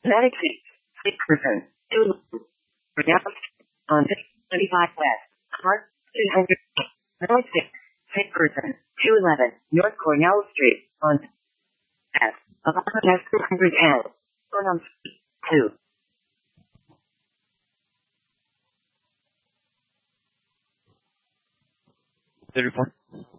United States. 6%. 2. Pronounced on 25 West. Park 200. North 6%. 211. North Cornell Street. On S. About 210. Pronounced 2. 34.